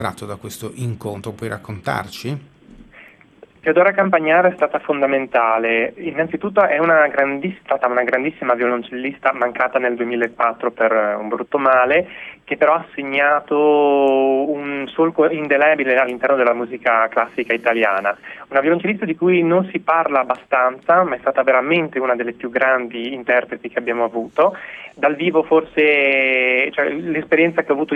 tratto da questo incontro? Puoi raccontarci? Teodora Campagnaro è stata fondamentale. Innanzitutto è stata una grandissima violoncellista mancata nel 2004 per un brutto male, che però ha segnato un solco indelebile all'interno della musica classica italiana. Una violoncellista di cui non si parla abbastanza, ma è stata veramente una delle più grandi interpreti che abbiamo avuto. Dal vivo forse, cioè, l'esperienza che ho avuto